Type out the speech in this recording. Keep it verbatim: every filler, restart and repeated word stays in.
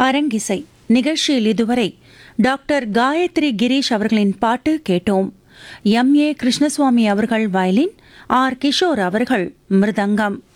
அரங்கிசை நிகழ்ச்சியில் இதுவரை டாக்டர் காயத்ரி கிரீஷ் அவர்களின் பாட்டு கேட்டோம். எம் ஏ கிருஷ்ணசுவாமி அவர்கள் வயலின், ஆர் கிஷோர் அவர்கள் மிருதங்கம்.